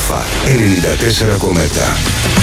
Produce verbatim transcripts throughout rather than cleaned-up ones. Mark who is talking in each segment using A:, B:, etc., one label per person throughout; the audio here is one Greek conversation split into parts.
A: Αλφα ενενήντα τέσσερα κόμμα επτά.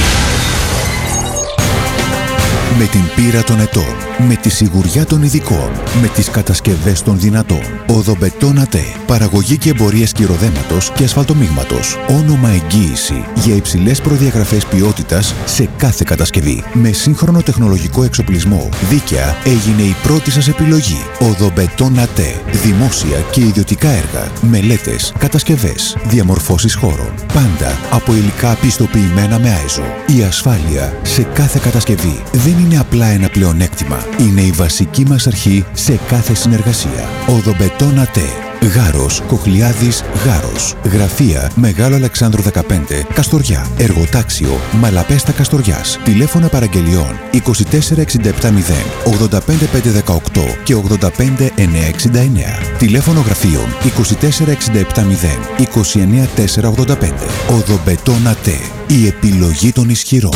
A: Με την πείρα των ετών, με τη σιγουριά των ειδικών, με τις κατασκευές των δυνατών. Οδομπετόν ΑΤΕ. Παραγωγή και εμπορία σκυροδέματος και ασφαλτομίγματος. Όνομα εγγύηση για υψηλές προδιαγραφές ποιότητας σε κάθε κατασκευή. Με σύγχρονο τεχνολογικό εξοπλισμό. Δίκαια έγινε η πρώτη σας επιλογή. Οδομπετόν ΑΤΕ. Δημόσια και ιδιωτικά έργα. Μελέτες, κατασκευές, διαμορφώσεις χώρων. Πάντα από υλικά πιστοποιημένα με άιζο. Η ασφάλεια σε κάθε κατασκευή δεν είναι απλά ένα πλεονέκτημα. Είναι η βασική μας αρχή σε κάθε συνεργασία. Οδομπετόν ΑΤΕ. Γάρος, Κοχλιάδης, Γάρος. Γραφεία Μεγάλο Αλεξάνδρου δεκαπέντε, Καστοριά. Εργοτάξιο Μαλαπέστα Καστοριάς. Τηλέφωνα παραγγελιών είκοσι τέσσερα εξήντα επτά μηδέν ογδόντα πέντε πεντακόσια δεκαοκτώ και ογδόντα πέντε εννιακόσια εξήντα εννέα. Τηλέφωνο γραφείων είκοσι τέσσερα εξήντα επτά μηδέν είκοσι εννέα τετρακόσια ογδόντα πέντε. Οδομπετόν ΑΤΕ. Η επιλογή των ισχυρών.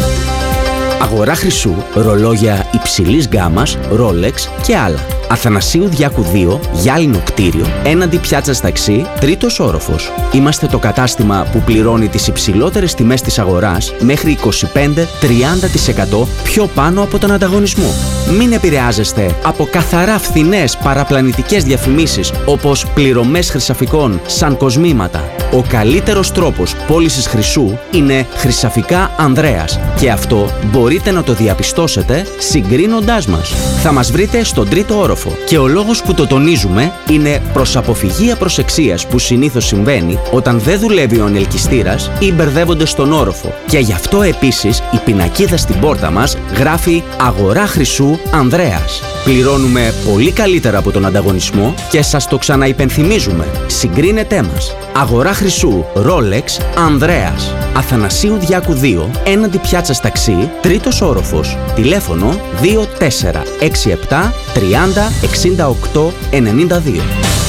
B: Αγορά χρυσού, ρολόγια υψηλής γκάμας, Rolex και άλλα. Αθανασίου Διάκου δύο, γυάλινο κτίριο, έναντι πιάτσας ταξί, τρίτος όροφος. Είμαστε το κατάστημα που πληρώνει τις υψηλότερες τιμές της αγοράς μέχρι είκοσι πέντε με τριάντα τοις εκατό πιο πάνω από τον ανταγωνισμό. Μην επηρεάζεστε από καθαρά φθηνές παραπλανητικές διαφημίσεις όπως πληρωμές χρυσαφικών σαν κοσμήματα. Ο καλύτερος τρόπος πώλησης χρυσού είναι Χρυσαφικά Ανδρέας και αυτό μπορείτε να το διαπιστώσετε συγκρίνοντάς μας. Θα μας βρείτε στον τρίτο όροφο και ο λόγος που το τονίζουμε είναι προς αποφυγή απροσεξίας που συνήθως συμβαίνει όταν δεν δουλεύει ο ανελκυστήρας ή μπερδεύονται στον όροφο. Και γι' αυτό επίσης η πινακίδα στην πόρτα μας γράφει «Αγορά χρυσού Ανδρέας». Πληρώνουμε πολύ καλύτερα από τον ανταγωνισμό και σας το ξαναυπενθυμίζουμε. Συγκρίνετέ μας. Αγορά χρυσού Rolex Ανδρέας. Αθανασίου Διάκου δύο, έναντι πιάτσας ταξί, τρίτος όροφος. Τηλέφωνο δύο τέσσερα έξι επτά τριάντα εξήντα οκτώ ενενήντα δύο.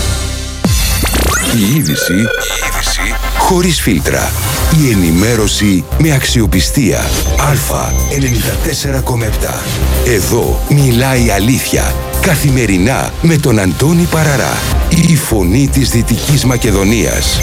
A: Η είδηση, η είδηση χωρίς φίλτρα. Η ενημέρωση με αξιοπιστία. Αλφα ενενήντα τέσσερα κόμμα επτά. Εδώ μιλάει η αλήθεια. Καθημερινά με τον Αντώνη Παραρά. Η φωνή της Δυτικής Μακεδονίας.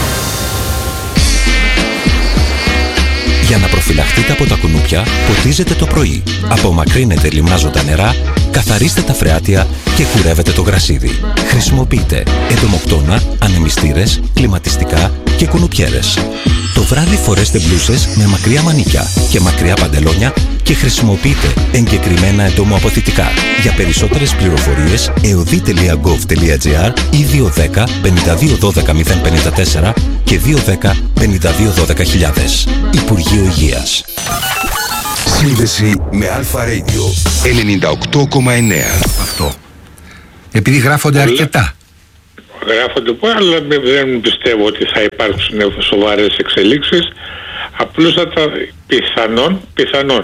C: Για να προφυλαχτείτε από τα κουνούπια, ποτίζετε το πρωί. Απομακρύνετε λιμνάζοντα νερά, καθαρίστε τα φρεάτια και κουρεύετε το γρασίδι. Χρησιμοποιείτε εντομοκτώνα, ανεμιστήρες, κλιματιστικά και κουνουπιέρες. Το βράδυ φορέστε μπλούσες με μακριά μανίκια και μακριά παντελόνια και χρησιμοποιείτε εγκεκριμένα εντομοαποθητικά. Για περισσότερες πληροφορίες εωδή τελεία γκοβ τελεία τζι άρ ή δύο δέκα πενήντα δύο δώδεκα μηδέν πενήντα τέσσερα και δύο δέκα πενήντα δύο δώδεκα χιλιάδες. Υπουργείο Υγείας.
A: Σύνδεση με Αλφα Radio ενενήντα οκτώ κόμμα εννέα.
D: Αυτό. Επειδή γράφονται
E: Όλα.
D: αρκετά.
E: Γράφονται πολλά, αλλά δεν πιστεύω ότι θα υπάρξουν σοβαρές εξελίξεις. Απλούστατα πιθανόν, πιθανόν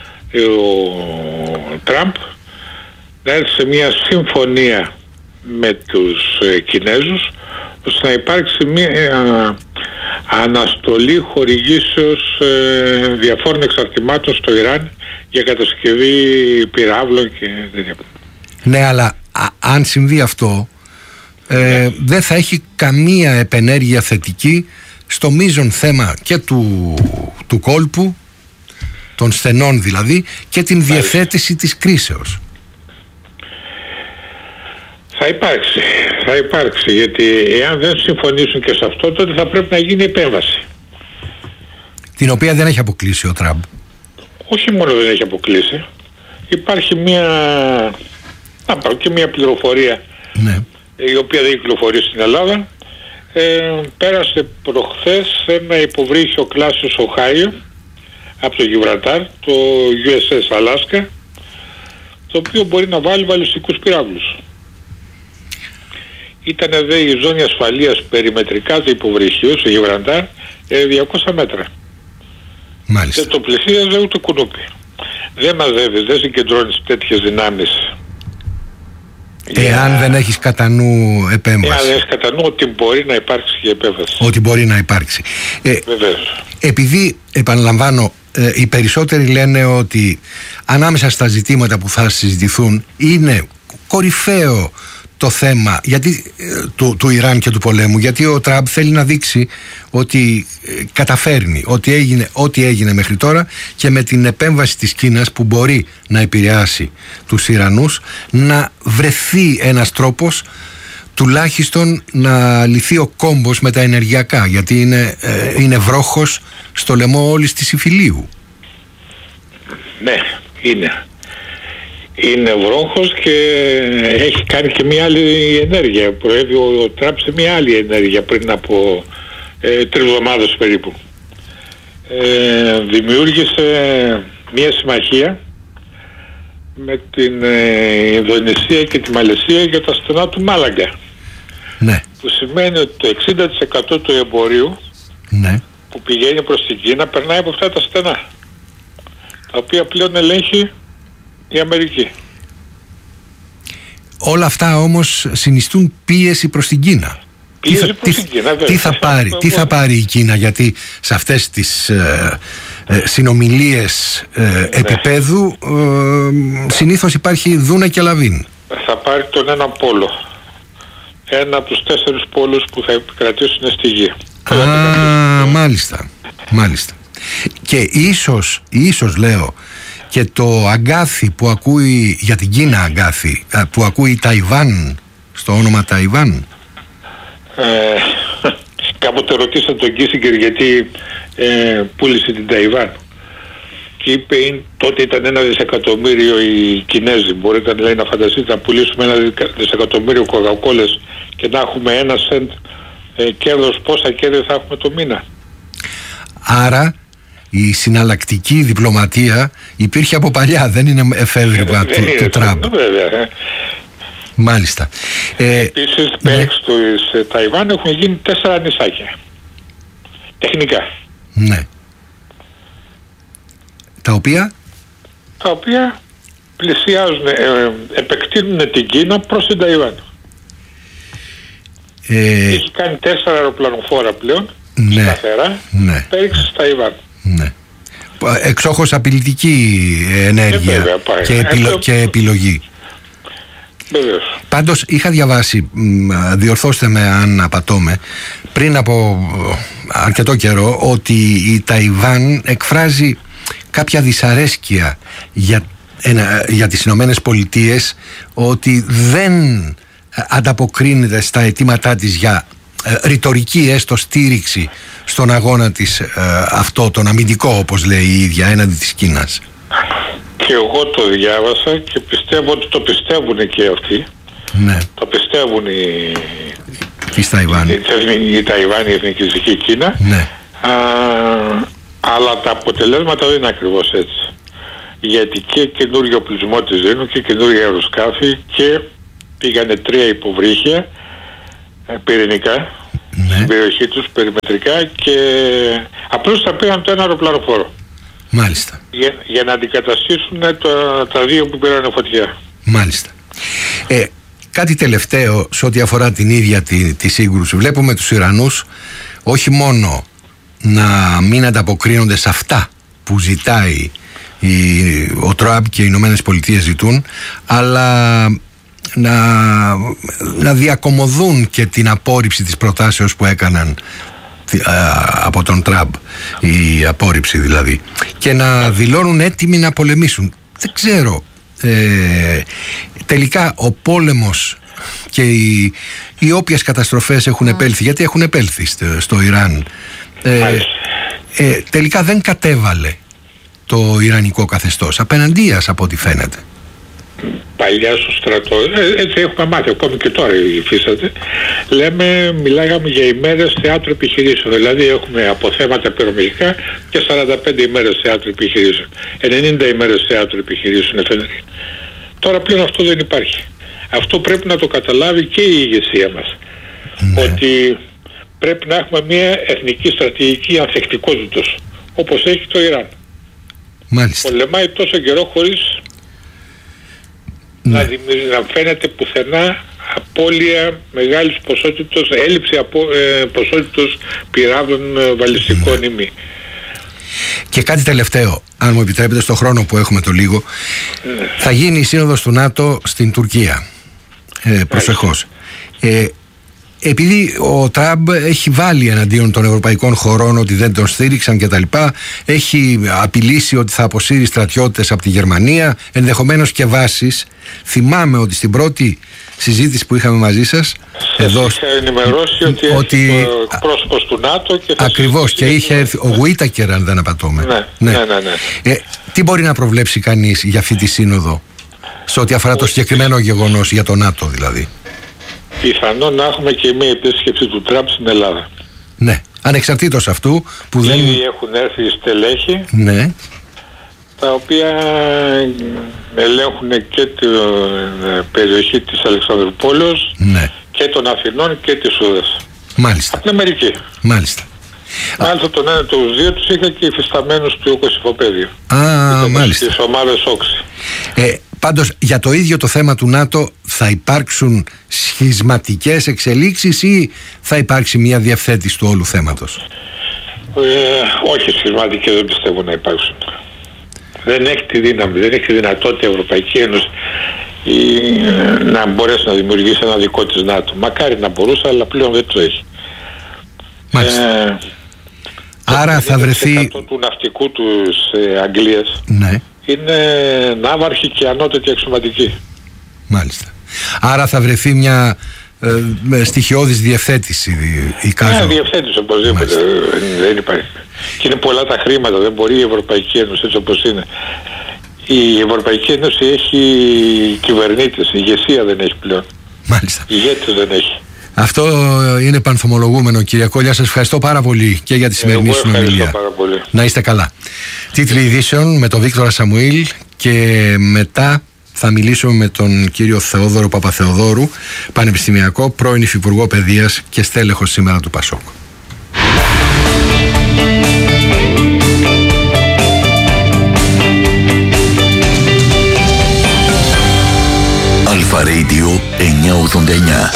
E: ο Τραμπ να έρθει σε μια συμφωνία με τους ε, Κινέζους ώστε να υπάρξει μια ε, αναστολή χορηγήσεως ε, διαφόρων εξαρτημάτων στο Ιράν για κατασκευή πυράβλων και τέτοια.
D: Ναι, αλλά α, αν συμβεί αυτό ε, ναι. δεν θα έχει καμία επενέργεια θετική στο μείζον θέμα και του, του κόλπου, των στενών δηλαδή, και την Μάλιστα. διευθέτηση της κρίσεως.
E: Θα υπάρξει, θα υπάρξει, γιατί εάν δεν συμφωνήσουν και σε αυτό, τότε θα πρέπει να γίνει επέμβαση.
D: Την οποία δεν έχει αποκλείσει ο Τραμπ.
E: Όχι μόνο δεν έχει αποκλείσει, υπάρχει μια, να πάω και μια πληροφορία, ναι. η οποία δεν κυκλοφορεί στην Ελλάδα. Ε, πέρασε προχθές ένα υποβρύχιο κλάσης Οχάιο από το Γιβραλτάρ, το γιου ες ες Alaska, το οποίο μπορεί να βάλει βαλιστικούς πυράβλους. Ήτανε δε η ζώνη ασφαλείας περιμετρικά του υποβρυχίου στο Γιβραλτάρ διακόσια μέτρα.
D: Μάλιστα.
E: Και το πλησίαζε ούτε κουνούπι. Δεν μαζεύεις, δεν συγκεντρώνεις τέτοιες δυνάμεις.
D: Εάν για... δεν έχεις κατά νου επέμβαση.
E: Εάν δεν έχεις κατά νου ότι μπορεί να υπάρξει και επέμβαση.
D: Ότι μπορεί να υπάρξει. Ε,
E: Βεβαίως.
D: Επειδή, επαναλαμβάνω, ε, οι περισσότεροι λένε ότι ανάμεσα στα ζητήματα που θα συζητηθούν είναι κορυφαίο το θέμα γιατί, του, του Ιράν και του πολέμου, γιατί ο Τραμπ θέλει να δείξει ότι ε, καταφέρνει ότι έγινε, ό,τι έγινε μέχρι τώρα, και με την επέμβαση της Κίνας που μπορεί να επηρεάσει τους Ιρανούς, να βρεθεί ένας τρόπος τουλάχιστον να λυθεί ο κόμπος με τα ενεργειακά, γιατί είναι, ε, είναι βρόχος στο λαιμό όλης της υφηλίου.
E: Ναι, είναι. Είναι βρόχος και έχει κάνει και μια άλλη ενέργεια. Προέβη ο, ο Τραμπ σε μια άλλη ενέργεια πριν από ε, τρεις εβδομάδες περίπου. Ε, δημιούργησε μια συμμαχία με την ε, Ινδονησία και τη Μαλαισία για τα στενά του Μάλαγκα.
D: Ναι.
E: Που σημαίνει ότι το εξήντα τοις εκατό του εμπορίου, ναι, που πηγαίνει προς την Κίνα περνάει από αυτά τα στενά, τα οποία πλέον ελέγχει η Αμερική.
D: Όλα αυτά όμως συνιστούν πίεση προς την Κίνα. Τι θα, τι, Κίνα, τι, θα πάρει, τι θα πάρει η Κίνα, γιατί σε αυτές τις ε, ε, συνομιλίες ε, ναι. επίπεδου ε, συνήθως υπάρχει δούνα και λαβίν.
E: Θα πάρει τον ένα πόλο. Ένα από τους τέσσερις πόλους που θα επικρατήσουν στη γη.
D: Α, μάλιστα, μάλιστα. Και ίσως, ίσως λέω, και το αγκάθι που ακούει, για την Κίνα αγκάθι, που ακούει Ταϊβάν, στο όνομα Ταϊβάν.
E: Ε, κάποτε ρωτήσαν τον Κίσιγκερ γιατί ε, πούλησε την Ταϊβάν. Και είπε τότε ήταν ένα δισεκατομμύριο οι Κινέζοι. Μπορείτε, λέει, να φανταστείτε να πουλήσουμε ένα δισεκατομμύριο κοκακόλες και να έχουμε ένα σεντ ε, κέρδος. Πόσα κέρδη θα έχουμε το μήνα?
D: Άρα η συναλλακτική διπλωματία υπήρχε από παλιά, δεν είναι εφεύρημα του, του Τραμπ.
E: Βέβαια.
D: Μάλιστα.
E: Ε, Επίσης, ναι, πέρυσι στο Ταϊβάν έχουν γίνει τέσσερα νησάκια. Τεχνικά.
D: Ναι. Τα οποία?
E: Τα οποία πλησιάζουν, ε, επεκτείνουν την Κίνα προς την Ταϊβάν. Ε, Έχει κάνει τέσσερα αεροπλανοφόρα πλέον, ναι, σταθερά, ναι, πέριξε στη Ταϊβάν.
D: Ναι. Εξόχως απειλητική ενέργεια, ε, βέβαια, και, επιλο, και επιλογή.
E: Βεβαίως.
D: Πάντως είχα διαβάσει, διορθώστε με αν απατώμε, πριν από αρκετό καιρό, ότι η Ταϊβάν εκφράζει κάποια δυσαρέσκεια για, ένα, για τις Ηνωμένες Πολιτείες, ότι δεν ανταποκρίνεται στα αιτήματά της για ε, ρητορική έστω στήριξη στον αγώνα της, ε, αυτό τον αμυντικό, όπως λέει η ίδια, έναντι της Κίνας.
E: Και εγώ το διάβασα και πιστεύω ότι το πιστεύουν και αυτοί.
D: Ναι.
E: Το πιστεύουν οι,
D: η Ταϊβάν,
E: η, η, η Ταϊβάν, η Εθνικιστική Κίνα.
D: Ναι.
E: Α, αλλά τα αποτελέσματα δεν είναι ακριβώς έτσι. Γιατί και καινούριο πλεισμό της δίνουν και καινούργια αεροσκάφη και πήγανε τρία υποβρύχια πυρηνικά, ναι, στην περιοχή τους περιμετρικά, και απλώς θα πήγαν το ένα αεροπλανοφόρο.
D: Μάλιστα.
E: Για, για να αντικαταστήσουν το, τα δύο που πήραν φωτιά.
D: Μάλιστα. Ε, κάτι τελευταίο σε ό,τι αφορά την ίδια τη, τη σύγκρουση. Βλέπουμε τους Ιρανούς όχι μόνο να μην ανταποκρίνονται σε αυτά που ζητάει η, ο Τραμπ και οι Ηνωμένες Πολιτείες ζητούν, αλλά να, να διακομωδούν και την απόρριψη της προτάσεως που έκαναν από τον Τραμπ, η απόρριψη δηλαδή, και να δηλώνουν έτοιμοι να πολεμήσουν. Δεν ξέρω, ε, τελικά ο πόλεμος και οι, οι όποιες καταστροφές έχουν επέλθει, γιατί έχουν επέλθει στο, στο Ιράν, ε, ε, τελικά δεν κατέβαλε το ιρανικό καθεστώς, απέναντίας από ό,τι φαίνεται.
E: Παλιά στο στρατό, έτσι έχουμε μάθει, ακόμη και τώρα υφίσταται. Λέμε, μιλάγαμε για ημέρες θεάτρου επιχειρήσεων. Δηλαδή έχουμε αποθέματα πυρομαχικά και σαράντα πέντε ημέρες θεάτρου επιχειρήσεων. ενενήντα ημέρες θεάτρου επιχειρήσεων εφέτος. Τώρα πλέον αυτό δεν υπάρχει. Αυτό πρέπει να το καταλάβει και η ηγεσία μας. Ναι. Ότι πρέπει να έχουμε μια εθνική στρατηγική ανθεκτικότητας, όπως έχει το Ιράν.
D: Μάλιστα. Πολεμάει
E: τόσο καιρό χωρίς ναι. να, δημιουργεί, να φαίνεται πουθενά απώλεια μεγάλης ποσότητας, έλλειψη απο, ε, ποσότητας πυράβλων ε, βαλιστικών ναι. ημί.
D: Και κάτι τελευταίο, αν μου επιτρέπετε, στο χρόνο που έχουμε το λίγο, ναι. θα γίνει η σύνοδος του ΝΑΤΟ στην Τουρκία. ε, προσεχώς. Ε, επειδή ο Τραμπ έχει βάλει εναντίον των ευρωπαϊκών χωρών ότι δεν τον στήριξαν και τα λοιπά, έχει απειλήσει ότι θα αποσύρει στρατιώτες από τη Γερμανία, ενδεχομένως και βάσεις. Θυμάμαι ότι στην πρώτη συζήτηση που είχαμε μαζί σας, εδώ
E: είχα ενημερώσει ότι, ότι έχει ο πρόσωπος του ΝΑΤΟ και θα
D: ακριβώς, και είχε έρθει ο Γουίτακερ, αν δεν απατώμε.
E: Ναι, ναι, ναι, ναι, ναι.
D: Ε, τι μπορεί να προβλέψει κανείς για αυτή τη σύνοδο, σε ό,τι αφορά το συγκεκριμένο γεγονός, για το ΝΑΤΟ δηλαδή?
E: Πιθανόν να έχουμε και μια επίσκεψη του Τραμπ στην Ελλάδα.
D: Ναι, ανεξαρτήτως αυτού που
E: Ήδη
D: δεν...
E: έχουν έρθει στελέχη,
D: ναι,
E: τα οποία ελέγχουν και την περιοχή της Αλεξανδρουπόλεως,
D: ναι,
E: και των Αθηνών και της Σούδας.
D: Μάλιστα.
E: Από την Αμερική.
D: Μάλιστα.
E: Μάλιστα τον ένα τους δύο τους είχα και υφισταμένους του Κωσυφοπαίδιο.
D: Α, μάλιστα.
E: Τις ομάδες Όξη.
D: Ε, πάντως για το ίδιο το θέμα του ΝΑΤΟ θα υπάρξουν σχισματικές εξελίξεις ή θα υπάρξει μια διευθέτηση του όλου θέματος?
E: Ε, όχι σχισματικές, δεν πιστεύω να υπάρξουν. Δεν έχει τη δύναμη, δεν έχει τη δυνατότητα η Ευρωπαϊκή Ένωση η, να μπορέσει να δημιουργήσει ένα δικό της ΝΑΤΟ. Μακάρι να μπορούσε, αλλά πλέον δεν το έχει.
D: Μάλιστα. Ε, Άρα θα βρεθεί...
E: το του ναυτικού της ε, Αγγλίας, ναι, είναι ναύαρχοι και ανώτατοι αξιωματικοί.
D: Μάλιστα. Άρα θα βρεθεί μια ε, στοιχειώδης διευθέτηση η κάζο.
E: Ναι, διευθέτηση οπωσδήποτε, δεν, δεν υπάρχει. Και είναι πολλά τα χρήματα, δεν μπορεί η Ευρωπαϊκή Ένωση έτσι όπως είναι. Η Ευρωπαϊκή Ένωση έχει κυβερνήτες, η ηγεσία δεν έχει πλέον.
D: Μάλιστα.
E: Ηγέτες δεν έχει.
D: Αυτό είναι πανθομολογούμενο, κύριε Κόλια. Σας ευχαριστώ πάρα πολύ και για τη σημερινή συνομιλία. Να είστε καλά. Τίτλοι ειδήσεων με τον Βίκτορα Σαμουήλ και μετά θα μιλήσουμε με τον κύριο Θεόδωρο Παπαθεοδόρου, πανεπιστημιακό, πρώην υφυπουργό παιδείας και στέλεχος σήμερα του Πασόκ.
A: Αλφα Radio εννιακόσια ογδόντα εννιά.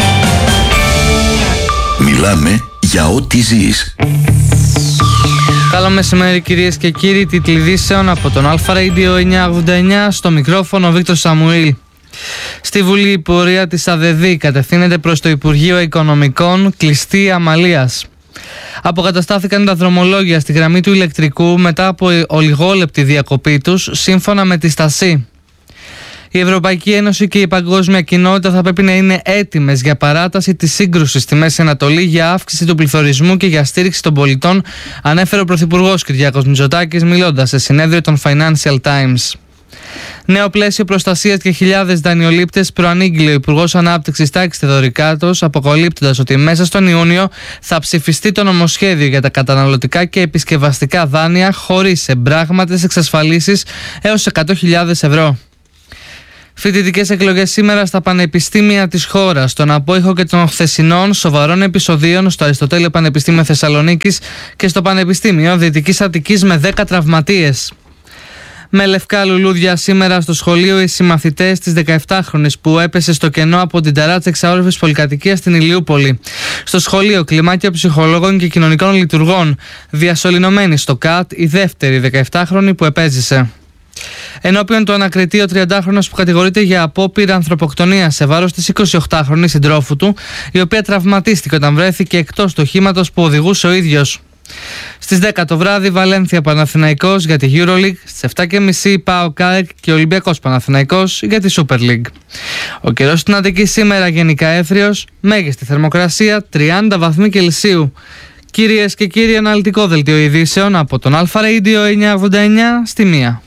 A: Μιλάμε για ό,τι ζεις.
F: Καλό μεσημέρι κυρίες και κύριοι, τίτλοι ειδήσεων από τον Αλφα Radio εννιακόσια ογδόντα εννιά, στο μικρόφωνο Βίκτορ Σαμουήλ. Στη Βουλή η πορεία της ΑΔΕΔΗ κατευθύνεται προς το Υπουργείο Οικονομικών, κλειστή αμαλίας. Αποκαταστάθηκαν τα δρομολόγια στη γραμμή του ηλεκτρικού μετά από ολιγόλεπτη διακοπή τους, σύμφωνα με τη Στασή. Η Ευρωπαϊκή Ένωση και η παγκόσμια κοινότητα θα πρέπει να είναι έτοιμες για παράταση της σύγκρουσης στη Μέση Ανατολή, για αύξηση του πληθωρισμού και για στήριξη των πολιτών, ανέφερε ο Πρωθυπουργός Κυριάκος Μητσοτάκης μιλώντας σε συνέδριο των Financial Times. Νέο πλαίσιο προστασίας και χιλιάδες δανειολήπτες προανήγγειλε ο Υπουργός Ανάπτυξης Τάκης Θεοδωρικάτος, αποκαλύπτοντας ότι μέσα στον Ιούνιο θα ψηφιστεί το νομοσχέδιο για τα καταναλωτικά και επισκευαστικά δάνεια χωρίς εμπράγματες εξασφαλίσεις έως εκατό χιλιάδες ευρώ. Φοιτητικές εκλογές σήμερα στα πανεπιστήμια της χώρας, στον απόϊχο και των χθεσινών σοβαρών επεισοδίων στο Αριστοτέλειο Πανεπιστήμιο Θεσσαλονίκης και στο Πανεπιστήμιο Δυτικής Αττικής με δέκα τραυματίες. Με λευκά λουλούδια σήμερα στο σχολείο οι συμμαθητές της δεκαεπτάχρονης που έπεσε στο κενό από την ταράτσα εξαόρυφης πολυκατοικίας στην Ηλιούπολη. Στο σχολείο κλιμάκια ψυχολόγων και κοινωνικών λειτουργών, διασωληνωμένη στο ΚΑΤ η δεύτερη δεκαεπτάχρονη που επέζησε. Ενώπιον του ανακριτή ο τριαντάχρονος που κατηγορείται για απόπειρα ανθρωποκτονίας σε βάρος της εικοσιοκτάχρονης συντρόφου του, η οποία τραυματίστηκε όταν βρέθηκε εκτός του οχήματος που οδηγούσε ο ίδιος. Στις δέκα το βράδυ Βαλένθια Παναθηναϊκός για τη EuroLeague, στις επτά και μισή ΠΑΟΚ ΑΕΚ και Ολυμπιακός Παναθηναϊκός για τη Super League. Ο καιρός στην Αττική σήμερα γενικά έθριος, μέγιστη θερμοκρασία τριάντα βαθμοί Κελσίου. Κυρίες και κύριοι, αναλυτικό δελτίο ειδήσεων από τον Αλφα Radio εννιακόσια ογδόντα εννιά στη μία.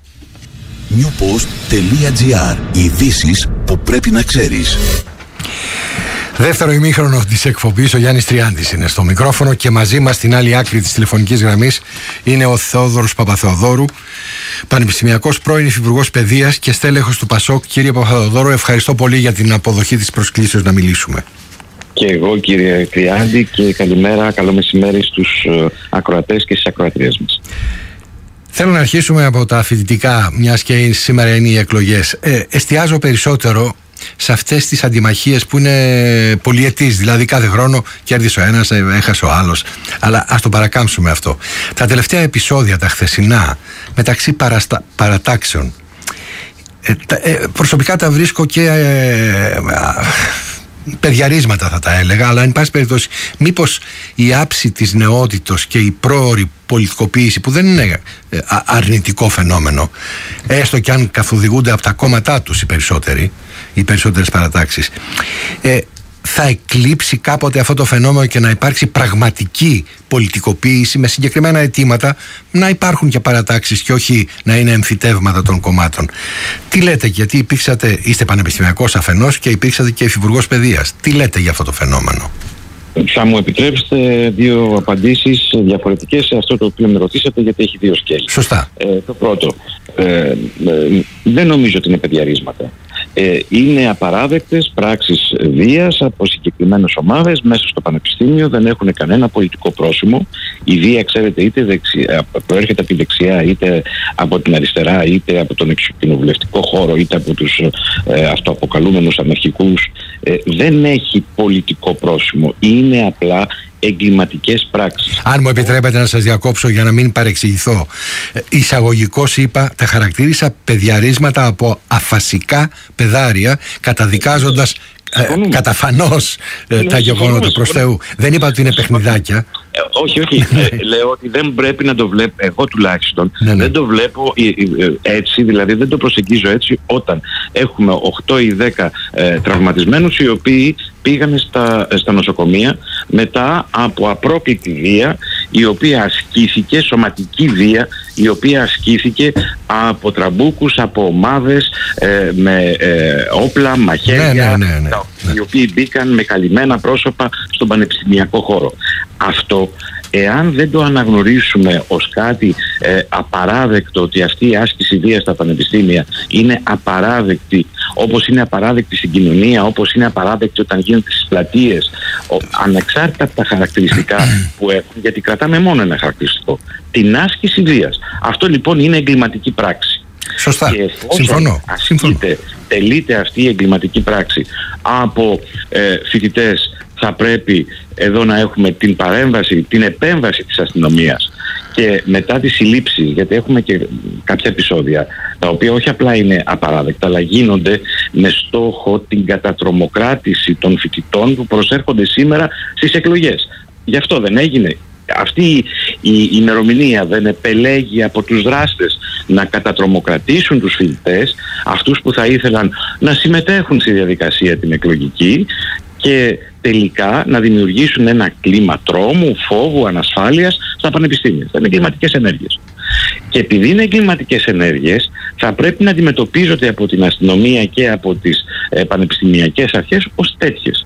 A: newpost.gr. Ειδήσεις που πρέπει να ξέρεις.
D: Δεύτερο ημίχρονο της εκπομπής, ο Γιάννης Τριάντης είναι στο μικρόφωνο και μαζί μας στην άλλη άκρη της τηλεφωνικής γραμμής είναι ο Θεόδωρος Παπαθεοδόρου, πανεπιστημιακός, πρώην υφυπουργός παιδείας και στέλεχος του Πασόκ. Κύριε Παπαθεοδόρου, ευχαριστώ πολύ για την αποδοχή της προσκλήσεως να μιλήσουμε.
G: Και εγώ, κύριε Τριάντη, και καλημέρα, καλό μεσημέρι στους ακροατές και στις ακροατρίες μας.
D: Θέλω να αρχίσουμε από τα φοιτητικά, μιας και σήμερα είναι οι εκλογές. Ε, εστιάζω περισσότερο σε αυτές τις αντιμαχίες που είναι πολυετής, δηλαδή κάθε χρόνο κέρδισε ο ένας, έχασε ο άλλος. Αλλά ας το παρακάμψουμε αυτό. Τα τελευταία επεισόδια, τα χθεσινά, μεταξύ παραστα... παρατάξεων, Ε, ε, προσωπικά τα βρίσκω και ε, παιδιαρίσματα θα τα έλεγα, αλλά εν πάση περιπτώσει μήπως η άψη της νεότητος και η πρόωρη πολιτικοποίηση, που δεν είναι αρνητικό φαινόμενο, έστω και αν καθοδηγούνται από τα κόμματά τους οι περισσότεροι, οι περισσότερες παρατάξεις, ε, θα εκλείψει κάποτε αυτό το φαινόμενο και να υπάρξει πραγματική πολιτικοποίηση με συγκεκριμένα αιτήματα, να υπάρχουν και παρατάξεις και όχι να είναι εμφυτεύματα των κομμάτων. Τι λέτε, γιατί υπήρξατε, είστε πανεπιστημιακός αφενός και υπήρξατε και υφυπουργός παιδείας. Τι λέτε για αυτό το φαινόμενο?
G: Θα μου επιτρέψετε δύο απαντήσεις διαφορετικές σε αυτό το οποίο με ρωτήσατε, γιατί έχει δύο σκέλη.
D: Σωστά.
G: Ε, το πρώτο, ε, ε, δεν νομίζω ότι είναι παιδιαρίσματα. Ε, είναι απαράδεκτες πράξεις βίας από συγκεκριμένες ομάδες μέσα στο πανεπιστήμιο, δεν έχουν κανένα πολιτικό πρόσημο. Η βία, ξέρετε, είτε δεξιά, προέρχεται από τη δεξιά, είτε από την αριστερά, είτε από τον εξοκοινοβουλευτικό χώρο, είτε από τους ε, αυτοαποκαλούμενους αναρχικούς. Ε, δεν έχει πολιτικό πρόσημο. Είναι απλά εγκληματικές πράξεις.
D: Αν μου επιτρέπετε να σας διακόψω για να μην παρεξηγηθώ, εισαγωγικώς είπα, τα χαρακτήρισα παιδιαρίσματα από αφασικά παιδάρια, καταδικάζοντας ε, καταφανώς ε, τα γεγονότα, προς Θεού. Δεν είπα ότι είναι παιχνιδάκια.
G: Ε, όχι, όχι. ε, λέω ότι δεν πρέπει να το βλέπω, εγώ τουλάχιστον,
D: ναι, ναι.
G: δεν το βλέπω ε, ε, έτσι, δηλαδή δεν το προσεγγίζω έτσι, όταν έχουμε οκτώ ή δέκα ε, τραυματισμένους οι οποίοι πήγανε στα, στα νοσοκομεία μετά από απρόκλητη βία, η οποία ασκήθηκε, σωματική βία, η οποία ασκήθηκε από τραμπούκους, από ομάδες ε, με ε, όπλα, μαχαίρια,
D: ναι, ναι, ναι, ναι.
G: Τα, οι οποίοι μπήκαν με καλυμμένα πρόσωπα στον πανεπιστημιακό χώρο. Αυτό, εάν δεν το αναγνωρίσουμε ως κάτι ε, απαράδεκτο, ότι αυτή η άσκηση βίας στα πανεπιστήμια είναι απαράδεκτη, όπως είναι απαράδεκτη στην κοινωνία, όπως είναι απαράδεκτη όταν γίνεται στις πλατείες, ο, ανεξάρτητα από τα χαρακτηριστικά που έχουν, γιατί κρατάμε μόνο ένα χαρακτηριστικό, την άσκηση βίας. Αυτό λοιπόν είναι εγκληματική πράξη.
D: Σωστά.
G: Και
D: Συμφωνώ.
G: ασκείται, τελείται αυτή η εγκληματική πράξη από ε, φοιτητές, θα πρέπει εδώ να έχουμε την παρέμβαση, την επέμβαση της αστυνομίας και μετά τις συλλήψεις, γιατί έχουμε και κάποια επεισόδια τα οποία όχι απλά είναι απαράδεκτα, αλλά γίνονται με στόχο την κατατρομοκράτηση των φοιτητών που προσέρχονται σήμερα στις εκλογές. Γι' αυτό δεν έγινε. Αυτή η ημερομηνία δεν επελέγει από τους δράστες να κατατρομοκρατήσουν τους φοιτητές, αυτούς που θα ήθελαν να συμμετέχουν στη διαδικασία την εκλογική, και τελικά να δημιουργήσουν ένα κλίμα τρόμου, φόβου, ανασφάλειας στα πανεπιστήμια. Θα είναι εγκληματικές ενέργειες. Και επειδή είναι εγκληματικές ενέργειες, θα πρέπει να αντιμετωπίζονται από την αστυνομία και από τις ε, πανεπιστημιακές αρχές ως τέτοιες.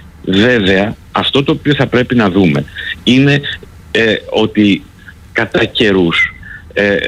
G: Βέβαια, αυτό το οποίο θα πρέπει να δούμε είναι ε, ότι κατά καιρούς Ε, ε,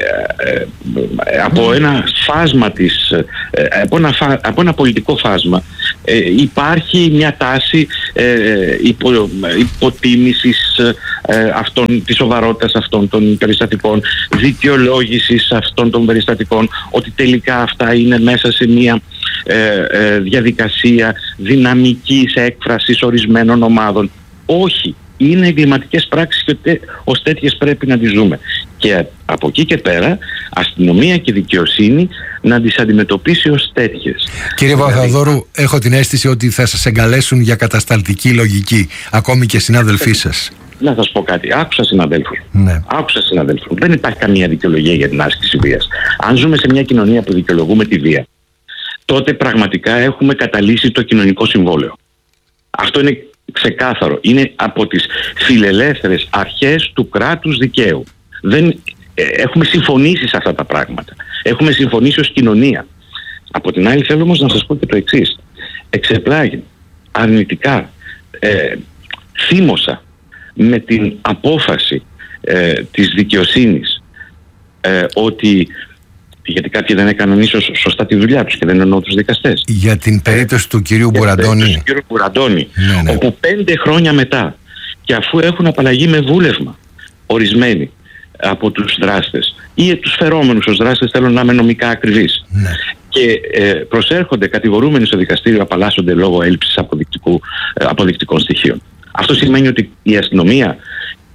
G: ε, από ένα φάσμα της, ε, από, ένα φα, από ένα πολιτικό φάσμα ε, υπάρχει μια τάση ε, υπο, υποτίμησης ε, αυτών, της σοβαρότητας αυτών των περιστατικών, δικαιολόγησης αυτών των περιστατικών, ότι τελικά αυτά είναι μέσα σε μια ε, ε, διαδικασία δυναμικής έκφρασης ορισμένων ομάδων. Όχι. Είναι εγκληματικές πράξεις και ως τέτοιες πρέπει να τις δούμε. Και από εκεί και πέρα, αστυνομία και δικαιοσύνη να τις αντιμετωπίσει ως τέτοιες.
D: Κύριε Παπαθεοδόρου, έχω την αίσθηση ότι θα σας εγκαλέσουν για κατασταλτική λογική, ακόμη και συνάδελφοί σας.
G: Να σας πω κάτι. Άκουσα συναδέλφους.
D: Ναι.
G: Άκουσα συναδέλφους. Δεν υπάρχει καμία δικαιολογία για την άσκηση βίας. Αν ζούμε σε μια κοινωνία που δικαιολογούμε τη βία, τότε πραγματικά έχουμε καταλύσει το κοινωνικό συμβόλαιο. Αυτό είναι ξεκάθαρο. Είναι από τις φιλελεύθερες αρχές του κράτους δικαίου. Δεν, ε, έχουμε συμφωνήσει σε αυτά τα πράγματα. Έχουμε συμφωνήσει ως κοινωνία. Από την άλλη θέλω όμως να σας πω και το εξής. Εξεπλάγει αρνητικά, ε, θύμωσα με την απόφαση ε, της δικαιοσύνης ε, ότι, γιατί κάποιοι δεν έκαναν ίσως σωστά τη δουλειά τους, και δεν εννοώ τους δικαστές.
D: Για την περίπτωση του κυρίου Μπουραντώνη.
G: Του κυρίου Μπουραντώνη,
D: ναι, ναι.
G: όπου πέντε χρόνια μετά, και αφού έχουν απαλλαγεί με βούλευμα ορισμένοι από τους δράστες ή τους φερόμενους ως δράστες, θέλω να είμαι νομικά ακριβής, ναι. και ε, προσέρχονται κατηγορούμενοι στο δικαστήριο, απαλλάσσονται λόγω έλλειψης αποδεικτικού, ε, αποδεικτικών στοιχείων. Αυτό σημαίνει ότι η αστυνομία,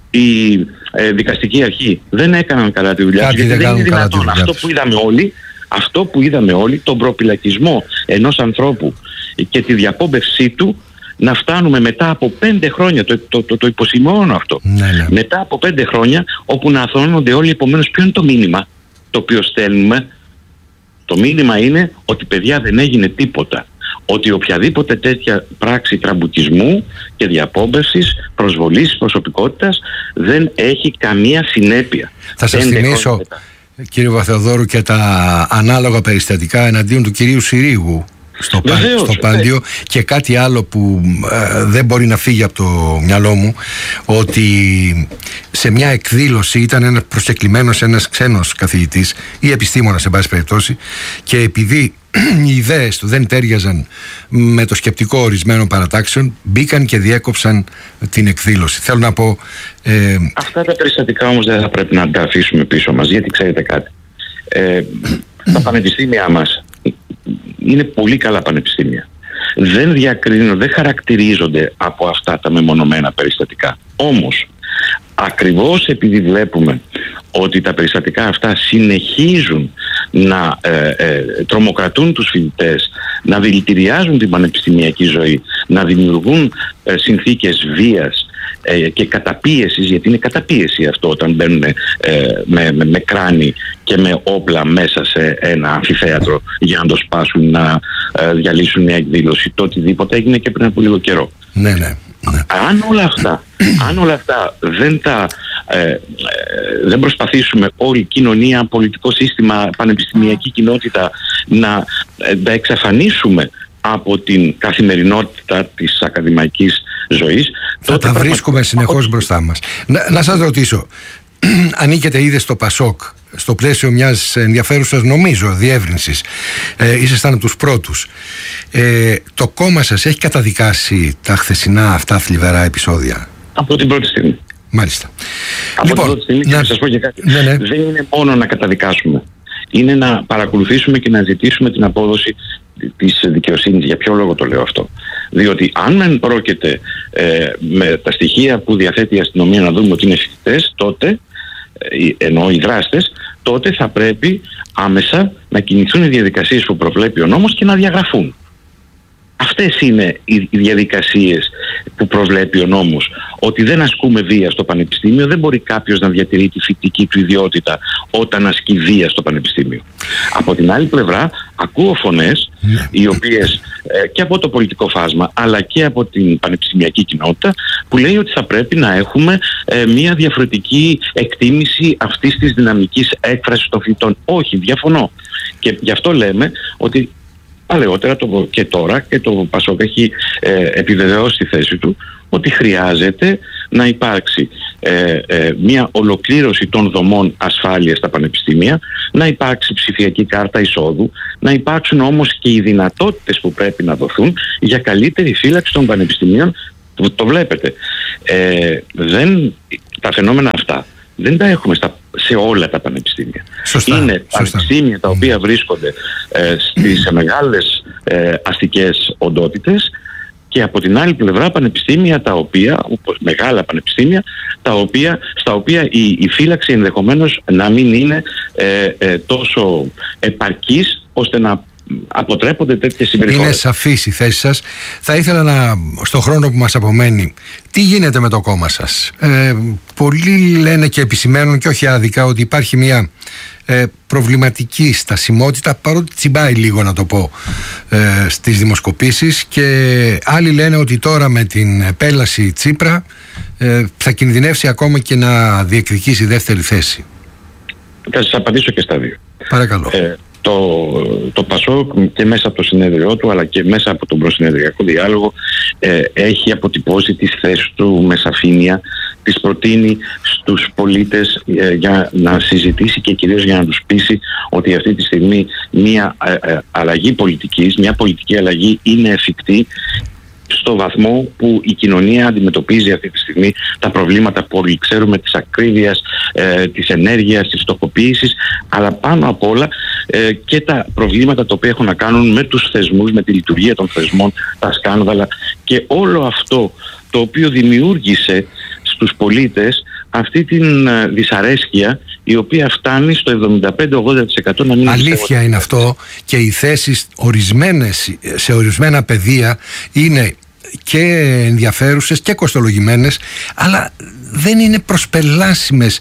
G: η ε, δικαστική αρχή δεν έκαναν καλά τη δουλειά τους, γιατί δεν είναι δυνατόν αυτό που είδαμε όλοι, αυτό που είδαμε όλοι, τον προπυλακισμό ενός ανθρώπου και τη διαπόμπευσή του, να φτάνουμε μετά από πέντε χρόνια, το, το, το, το υποσημειώνω αυτό,
D: ναι, ναι.
G: μετά από πέντε χρόνια όπου να αθώνονται όλοι. Επομένως, ποιο είναι το μήνυμα το οποίο στέλνουμε? Το μήνυμα είναι ότι, παιδιά, δεν έγινε τίποτα. Ότι οποιαδήποτε τέτοια πράξη τραμπουκισμού και διαπόμπευσης, προσβολής της προσωπικότητας δεν έχει καμία συνέπεια.
D: Θα σας θυμίσω, κύριε Βαθεοδόρου, και τα ανάλογα περιστατικά εναντίον του κυρίου Συρίγου στο,
G: Βεβαίως,
D: στο Πάντιο, και κάτι άλλο που ε, δεν μπορεί να φύγει από το μυαλό μου, ότι σε μια εκδήλωση ήταν ένας προσκεκλημένος ένας ξένος καθηγητής ή επιστήμονας, σε πάση περιπτώσει, και επειδή οι ιδέες του δεν τέριαζαν με το σκεπτικό ορισμένων παρατάξεων, μπήκαν και διέκοψαν την εκδήλωση. Θέλω να πω... Ε...
G: Αυτά τα περιστατικά όμως δεν θα πρέπει να τα αφήσουμε πίσω μας, γιατί ξέρετε κάτι. Ε, τα πανεπιστήμια μας είναι πολύ καλά πανεπιστήμια. Δεν διακρίνουν, δεν χαρακτηρίζονται από αυτά τα μεμονωμένα περιστατικά. Όμως, ακριβώς επειδή βλέπουμε ότι τα περιστατικά αυτά συνεχίζουν να ε, ε, τρομοκρατούν τους φοιτητές, να δηλητηριάζουν την πανεπιστημιακή ζωή, να δημιουργούν ε, συνθήκες βίας ε, και καταπίεσης, γιατί είναι καταπίεση αυτό όταν μπαίνουν ε, με, με, με κράνη και με όπλα μέσα σε ένα αμφιθέατρο για να το σπάσουν, να ε, διαλύσουν μια εκδήλωση. Το οτιδήποτε έγινε και πριν από λίγο καιρό.
D: Ναι, ναι. Ναι.
G: Αν όλα αυτά, αν όλα αυτά δεν, τα, ε, ε, δεν προσπαθήσουμε όλη η κοινωνία, πολιτικό σύστημα, πανεπιστημιακή κοινότητα να ε, τα εξαφανίσουμε από την καθημερινότητα της ακαδημαϊκής ζωής,
D: θα τα βρίσκουμε συνεχώς μπροστά μας. Να, να σας ρωτήσω, ανήκετε ήδη στο Πασόκ, στο πλαίσιο μιας ενδιαφέρουσας, νομίζω, διεύρυνσης. Ε, ήσασταν από τους πρώτους. Ε, το κόμμα σας έχει καταδικάσει τα χθεσινά αυτά θλιβερά επεισόδια?
G: Από την πρώτη στιγμή.
D: Μάλιστα.
G: Από
D: Λοιπόν,
G: την πρώτη στιγμή,
D: να...
G: να σας πω και κάτι.
D: Ναι, ναι.
G: Δεν είναι μόνο να καταδικάσουμε. Είναι να παρακολουθήσουμε και να ζητήσουμε την απόδοση της δικαιοσύνης. Για ποιο λόγο το λέω αυτό? Διότι αν δεν πρόκειται ε, με τα στοιχεία που διαθέτει η αστυνομία να δούμε ότι είναι φοιτητές, τότε, ε, ενώ οι δράστες, τότε θα πρέπει άμεσα να κινηθούν οι διαδικασίες που προβλέπει ο νόμος και να διαγραφούν. Αυτές είναι οι διαδικασίες που προβλέπει ο νόμος. Ότι δεν ασκούμε βία στο πανεπιστήμιο, δεν μπορεί κάποιος να διατηρεί τη φοιτητική του ιδιότητα όταν ασκεί βία στο πανεπιστήμιο. Από την άλλη πλευρά, ακούω φωνές οι οποίες ε, και από το πολιτικό φάσμα αλλά και από την πανεπιστημιακή κοινότητα που λέει ότι θα πρέπει να έχουμε ε, μια διαφορετική εκτίμηση αυτής της δυναμικής έκφρασης των φοιτητών. Όχι, διαφωνώ. Και γι' αυτό λέμε ότι παλαιότερα το, και τώρα και το Πασόκ έχει ε, επιβεβαιώσει τη θέση του ότι χρειάζεται να υπάρξει ε, ε, μια ολοκλήρωση των δομών ασφάλειας στα πανεπιστήμια, να υπάρξει ψηφιακή κάρτα εισόδου, να υπάρξουν όμως και οι δυνατότητες που πρέπει να δοθούν για καλύτερη φύλαξη των πανεπιστημίων. Το, το βλέπετε. Ε, δεν, τα φαινόμενα αυτά δεν τα έχουμε στα, σε όλα τα πανεπιστήμια.
D: Σωστά,
G: είναι
D: σωστά.
G: πανεπιστήμια τα οποία βρίσκονται ε, στις μεγάλες ε, αστικές οντότητες και από την άλλη πλευρά πανεπιστήμια τα οποία, όπως μεγάλα πανεπιστήμια, τα οποία, στα οποία η, η φύλαξη ενδεχομένως να μην είναι ε, ε, τόσο επαρκής ώστε να αποτρέπονται τέτοιες συμπεριφορές.
D: Είναι σαφής η θέση σας. Θα ήθελα να, στον χρόνο που μας απομένει, τι γίνεται με το κόμμα σας? Ε, πολλοί λένε και επισημαίνουν, και όχι άδικα, ότι υπάρχει μια ε, προβληματική στασιμότητα, παρότι τσιμπάει λίγο, να το πω, ε, στις δημοσκοπήσεις, και άλλοι λένε ότι τώρα με την επέλαση Τσίπρα ε, θα κινδυνεύσει ακόμα και να διεκδικήσει δεύτερη θέση.
G: Θα σας απαντήσω και στα δύο.
D: Παρακαλώ.
G: Ε, Το, το Πασόκ και μέσα από το συνέδριό του αλλά και μέσα από τον προσυνεδριακό διάλογο ε, έχει αποτυπώσει τις θέσεις του με σαφήνεια, τις προτείνει στους πολίτες ε, για να συζητήσει και κυρίως για να τους πείσει ότι αυτή τη στιγμή μια ε, ε, αλλαγή πολιτικής, μια πολιτική αλλαγή είναι εφικτή στο βαθμό που η κοινωνία αντιμετωπίζει αυτή τη στιγμή τα προβλήματα που όλοι ξέρουμε, της ακρίβειας, ε, της ενέργειας, της φτωχοποίησης, αλλά πάνω απ' όλα ε, και τα προβλήματα τα οποία έχουν να κάνουν με τους θεσμούς, με τη λειτουργία των θεσμών, τα σκάνδαλα και όλο αυτό το οποίο δημιούργησε στους πολίτες αυτή την δυσαρέσκεια η οποία φτάνει στο εβδομήντα πέντε με ογδόντα τοις εκατό να μην...
D: Αλήθεια είναι αυτό, και οι θέσεις ορισμένες σε ορισμένα πεδία είναι και ενδιαφέρουσες και κοστολογημένες, αλλά δεν είναι προσπελάσιμες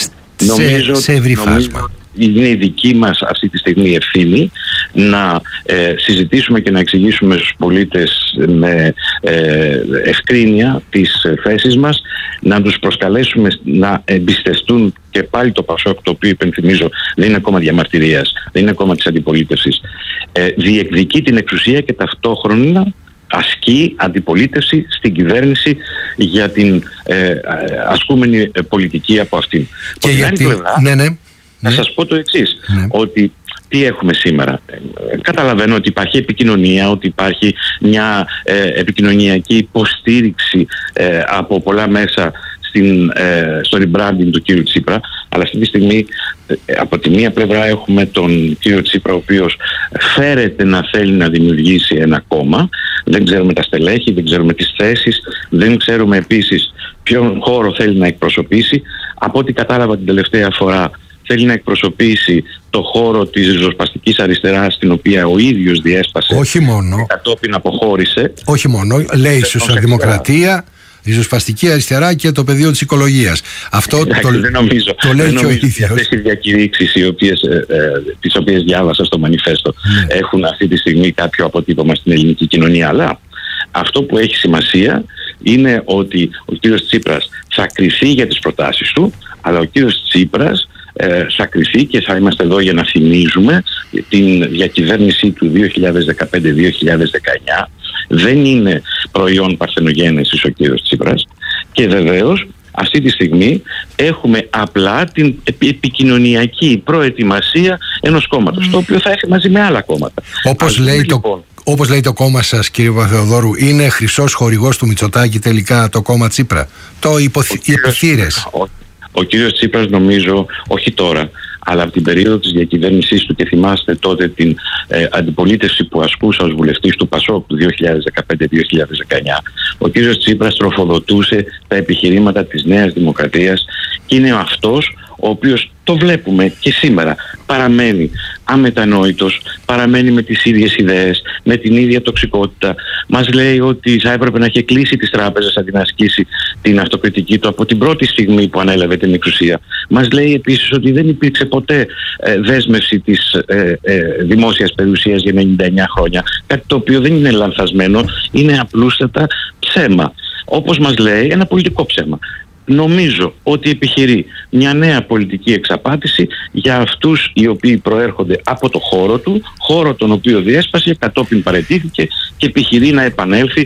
D: σε, σε ευρύ φάσμα.
G: Είναι η δική μας αυτή τη στιγμή ευθύνη να ε, συζητήσουμε και να εξηγήσουμε στους πολίτες με ε, ευκρίνεια τις θέσεις μας, να τους προσκαλέσουμε να εμπιστευτούν και πάλι το ΠΑΣΟΚ, το οποίο υπενθυμίζω δεν είναι ακόμα διαμαρτυρίας, δεν είναι ακόμα της αντιπολίτευσης, ε, διεκδικεί την εξουσία και ταυτόχρονα ασκεί αντιπολίτευση στην κυβέρνηση για την ε, ασκούμενη πολιτική από αυτήν.
D: Και γιατί... Πλευρά, ναι, ναι.
G: Να σας πω το εξής, ναι. ότι τι έχουμε σήμερα. Ε, καταλαβαίνω ότι υπάρχει επικοινωνία, ότι υπάρχει μια ε, επικοινωνιακή υποστήριξη ε, από πολλά μέσα στην, ε, στο rebranding του κύριου Τσίπρα, αλλά αυτή τη στιγμή ε, από τη μία πλευρά έχουμε τον κύριο Τσίπρα, ο οποίος φέρεται να θέλει να δημιουργήσει ένα κόμμα. Δεν ξέρουμε τα στελέχη, δεν ξέρουμε τις θέσεις, δεν ξέρουμε επίσης ποιον χώρο θέλει να εκπροσωπήσει. Από ό,τι κατάλαβα την τελευταία φορά, θέλει να εκπροσωπήσει το χώρο της ριζοσπαστικής αριστεράς, την οποία ο ίδιος διέσπασε.
D: Όχι μόνο.
G: Και κατόπιν αποχώρησε.
D: Όχι μόνο. Λέει σοσιαλδημοκρατία, ριζοσπαστική αριστερά και το πεδίο της οικολογίας. Αυτό
G: Εντάξει,
D: το,
G: δεν νομίζω,
D: το λέει
G: δεν
D: και ο ίδιος.
G: Αυτές οι διακηρύξεις οι οποίες, ε, ε, τις οποίες διάβασα στο μανιφέστο ναι. έχουν αυτή τη στιγμή κάποιο αποτύπωμα στην ελληνική κοινωνία. Αλλά αυτό που έχει σημασία είναι ότι ο κύριος Τσίπρας θα κριθεί για τις προτάσεις του, αλλά ο κύριος Τσίπρας ε, θα κριθεί, και θα είμαστε εδώ για να θυμίζουμε την διακυβέρνησή του δύο χιλιάδες δεκαπέντε με δύο χιλιάδες δεκαεννιά. Δεν είναι προϊόν παρθενογένεσης ο κύριος Τσίπρας, και βεβαίως αυτή τη στιγμή έχουμε απλά την επικοινωνιακή προετοιμασία ενός κόμματος, mm. το οποίο θα έχει μαζί με άλλα κόμματα.
D: Όπως λέει, λοιπόν, το, όπως λέει το κόμμα σας, κύριε Παπαθεοδόρου, είναι χρυσός χορηγός του Μητσοτάκη τελικά το κόμμα Τσίπρα, το υποθ... οι επιθύρες.
G: Ο, ο κύριος Τσίπρας, νομίζω, όχι τώρα, αλλά από την περίοδο της διακυβέρνησής του, και θυμάστε τότε την ε, αντιπολίτευση που ασκούσα ως βουλευτής του ΠΑΣΟΚ του δύο χιλιάδες δεκαπέντε με δύο χιλιάδες δεκαεννιά, ο κύριος Τσίπρας τροφοδοτούσε τα επιχειρήματα της Νέας Δημοκρατίας, και είναι αυτός ο οποίος, το βλέπουμε και σήμερα, παραμένει αμετανόητος, παραμένει με τις ίδιες ιδέες, με την ίδια τοξικότητα. Μας λέει ότι θα έπρεπε να έχει κλείσει τις τράπεζες αντί να ασκήσει την αυτοκριτική του από την πρώτη στιγμή που ανέλαβε την εξουσία. Μας λέει επίσης ότι δεν υπήρξε ποτέ ε, δέσμευση της ε, ε, δημόσιας περιουσίας για ενενήντα εννιά χρόνια, κάτι το οποίο δεν είναι λανθασμένο, είναι απλούστατα ψέμα. Όπως μας λέει, ένα πολιτικό ψέμα. Νομίζω ότι επιχειρεί μια νέα πολιτική εξαπάτηση για αυτούς οι οποίοι προέρχονται από το χώρο του, χώρο τον οποίο διέσπασε, κατόπιν παραιτήθηκε, και επιχειρεί να επανέλθει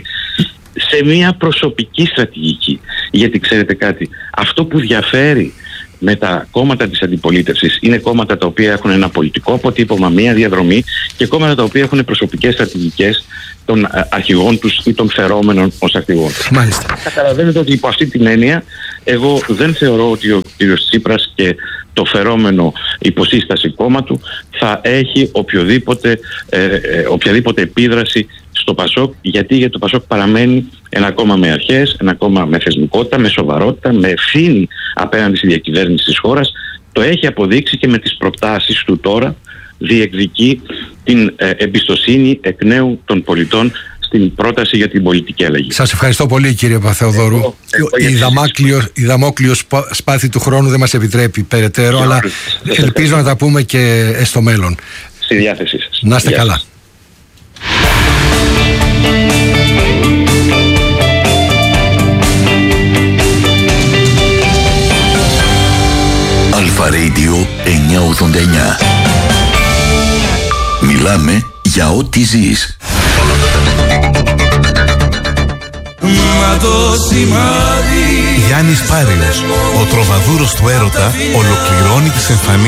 G: σε μια προσωπική στρατηγική. Γιατί ξέρετε κάτι, αυτό που διαφέρει με τα κόμματα της αντιπολίτευσης είναι κόμματα τα οποία έχουν ένα πολιτικό αποτύπωμα, μια διαδρομή, και κόμματα τα οποία έχουν προσωπικές στρατηγικές των αρχηγών τους ή των φερόμενων ως αρχηγών.
D: Μάλιστα.
G: Καταλαβαίνετε ότι υπό αυτή την έννοια εγώ δεν θεωρώ ότι ο κ. Τσίπρας και το φερόμενο υποσύσταση κόμμα του θα έχει οποιοδήποτε, ε, ε, οποιαδήποτε επίδραση στο ΠΑΣΟΚ. Γιατί, γιατί το ΠΑΣΟΚ παραμένει ένα κόμμα με αρχές, ένα κόμμα με θεσμικότητα, με σοβαρότητα, με ευθύνη απέναντι στη διακυβέρνηση της χώρας. Το έχει αποδείξει και με τις προτάσεις του τώρα διεκδικεί την ε, εμπιστοσύνη εκ νέου των πολιτών στην πρόταση για την πολιτική αλλαγή. Σας ευχαριστώ πολύ, κύριε Παπαθεοδόρου. Εγώ, εγώ, η, δαμάκλειο, η δαμόκλειο σπάθη του χρόνου δεν μας επιτρέπει περαιτέρω, αλλά ελπίζω να τα πούμε και στο μέλλον. Στη διάθεσή σας. Να είστε καλά.
A: Αλφα Radio εννιακόσια ογδόντα εννιά. Μιλάμε για ό,τι ζεις. Μα το σημάδι. Γιάννης Πάριος, ο τροβαδούρος του έρωτα, ολοκληρώνει τις εμφανίσεις